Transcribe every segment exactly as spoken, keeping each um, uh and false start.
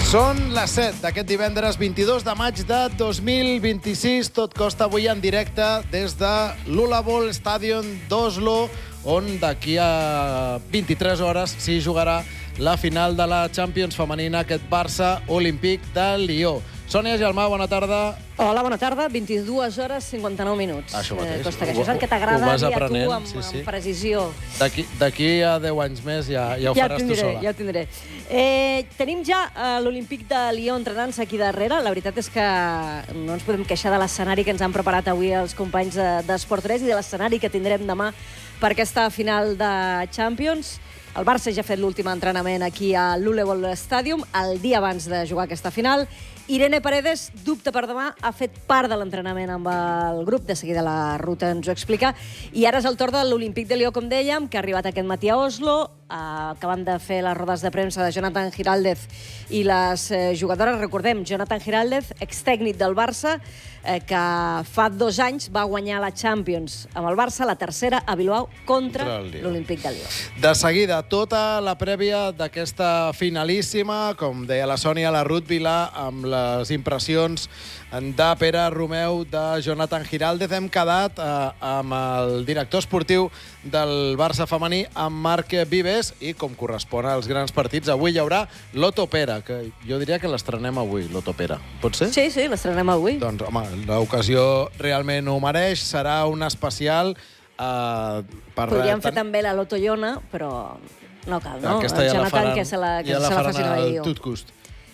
Són les set d'aquest divendres vint-i-dos de maig de dos mil vint-i-sis. Tot costa avui en directe des de l'Ullaval Stadium d'Oslo, on d'aquí a vint-i-tres hores s'hi jugarà la final de la Champions femenina, aquest Barça Olímpic de Lió. Sònia Gelmà, bona tarda. Hola, bona tarda. vint-i-dues hores cinquanta-nou minuts. Això mateix. Eh, Costa, que això és el que t'agrada dir a tu amb, sí, sí. amb precisió. D'aquí a deu anys més ja, ja ho ja faràs tindré, tu sola. Ja ho tindré. Eh, tenim ja eh, l'Olímpic de Lió entrenant-se aquí darrere. La veritat és que no ens podem queixar de l'escenari que ens han preparat avui els companys d'Esport tres i de l'escenari que tindrem demà per aquesta final de Champions. El Barça ja ha fet l'últim entrenament aquí a l'Ullaval Stadium, el dia abans de jugar aquesta final. Irene Paredes, dubte per demà, ha fet part de l'entrenament amb el grup, de seguida la ruta ens ho explica, i ara és el torn de l'Olímpic de Lió, com dèiem, que ha arribat aquest matí a Oslo, eh, acabant de fer les rodes de premsa de Jonathan Giraldez i les eh, jugadores. Recordem, Jonathan Giraldez, extècnic del Barça, eh, que fa dos anys va guanyar la Champions amb el Barça, la tercera a Bilbao, contra l'Olímpic de Lió. De seguida, tota la prèvia d'aquesta finalíssima, com deia la Sònia, la Ruth Vilà, amb les impressions de Pere Romeu, de Jonathan Giraldez. Hem quedat eh, amb el director esportiu del Barça femení, amb Marc Vives, i com correspon als grans partits, avui hi haurà l'Otto Pera, que jo diria que l'estrenem avui, l'Otto Pera. Pot ser? Sí, sí, l'estrenem avui. Doncs, home, l'ocasió realment ho mereix. Serà un especial eh, per... Podríem fer també la Lotto Iona, però no cal, no? Aquesta ja la faran, que se la, que ja la se la faran al tot gust.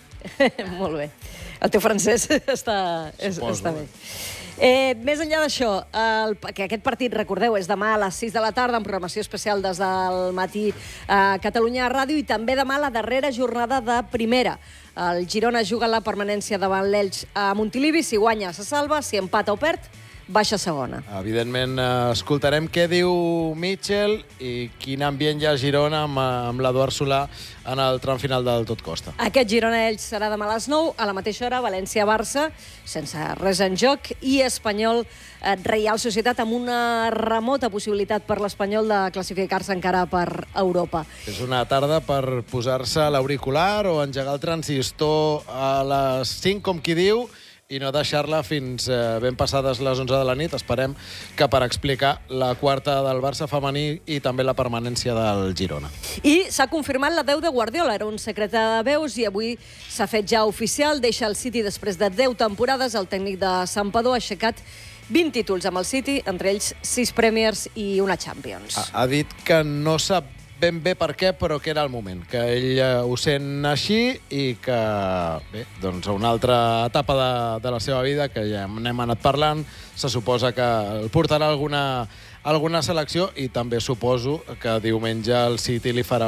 Molt bé. El teu francès està, és, està bé. Eh, més enllà d'això, el, que aquest partit, recordeu, és demà a les sis de la tarda, en programació especial des del matí a Catalunya Ràdio, i també demà la darrera jornada de primera. El Girona juga la permanència davant l'Elx a Montilivi. Si guanya, se salva. Si empata o perd, baixa segona. Evidentment, escoltarem què diu Mitchell i quin ambient hi ha a Girona amb, amb l'Eduard Solà en el tram final del Tot Costa. Aquest Girona-Elx serà demà a les nou, a la mateixa hora, València-Barça, sense res en joc, i Espanyol-Reial Societat, amb una remota possibilitat per l'Espanyol de classificar-se encara per Europa. És una tarda per posar-se l'auricular o engegar el transistor a les cinc, com qui diu, i no deixar-la fins eh, ben passades les onze de la nit. Esperem que per explicar la quarta del Barça femení i també la permanència del Girona. I s'ha confirmat la deu de Guardiola. Era un secret de veus i avui s'ha fet ja oficial. Deixa el City després de deu temporades. El tècnic de Santpedor ha aixecat vint títols amb el City, entre ells sis Premiers i una Champions. Ha, ha dit que no sap ben bé per què, però que era el moment, que ell eh, ho sent així i que, bé, doncs a una altra etapa de, de la seva vida, que ja n'hem anat parlant, se suposa que el portarà alguna, alguna selecció, i també suposo que diumenge el City li farà